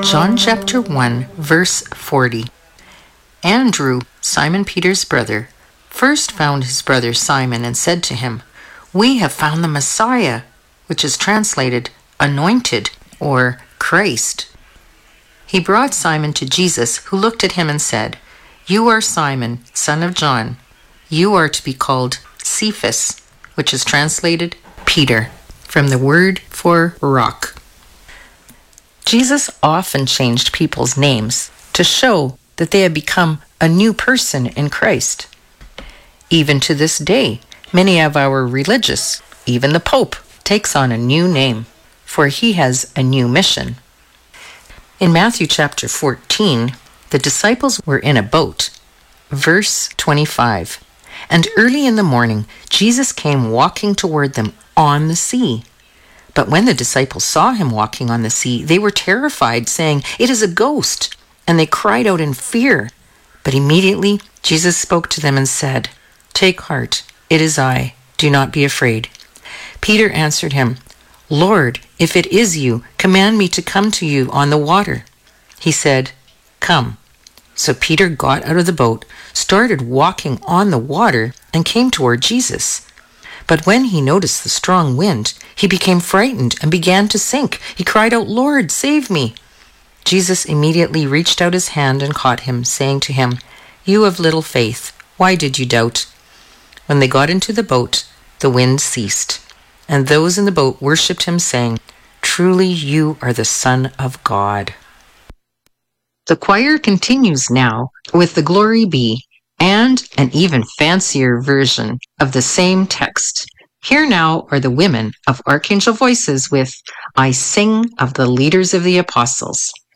John chapter 1, verse 40. Andrew, Simon Peter's brother, first found his brother Simon and said to him, "We have found the Messiah," which is translated anointed or Christ. He brought Simon to Jesus, who looked at him and said, "You are Simon, son of John. You are to be called Cephas," which is translated Peter, from the word for rock. Jesus often changed people's names to show that they had become a new person in Christ. Even to this day, many of our religious, even the Pope, takes on a new name, for he has a new mission. In Matthew chapter 14, the disciples were in a boat. Verse 25, "And early in the morning, Jesus came walking toward them on the sea. But when the disciples saw him walking on the sea, they were terrified, saying, 'It is a ghost,' and they cried out in fear. But immediately Jesus spoke to them and said, 'Take heart, it is I. Do not be afraid.' Peter answered him, 'Lord, if it is you, command me to come to you on the water.' He said, 'Come.' So Peter got out of the boat, started walking on the water, and came toward Jesus. But when he noticed the strong wind, he became frightened and began to sink. He cried out, 'Lord, save me!' Jesus immediately reached out his hand and caught him, saying to him, 'You of little faith, why did you doubt?' When they got into the boat, the wind ceased, and those in the boat worshipped him, saying, 'Truly you are the Son of God.'" The choir continues now with the Glory Be and an even fancier version of the same text. Here now are the women of Archangel Voices with "I Sing of the Leaders of the Apostles."